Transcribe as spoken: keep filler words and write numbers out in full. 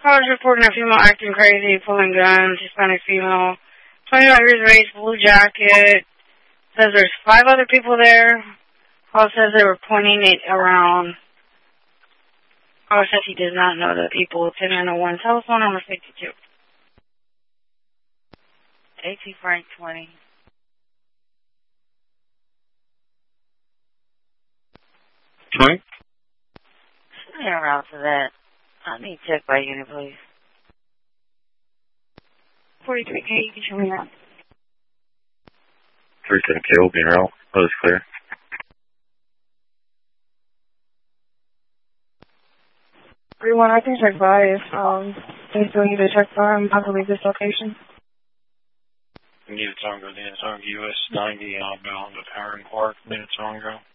I was reporting a female acting crazy, pulling guns, Hispanic female, twenty-five years of age, blue jacket. Says there's five other people there. Paul says they were pointing it around. Paul says he does not know the people. ten nine oh one telephone number fifty-two. A T Frank twenty. twenty? Send me around to that. I need check by unit, please. forty-three K, you can show me that. thirty-seven K will be en route. Oh, it's clear. three one, I can check by if, um, they still need to check by. I'm about to leave this location. Minnetonka, Minnetonka, U S ninety, outbound to Heron Park, Minnetonka.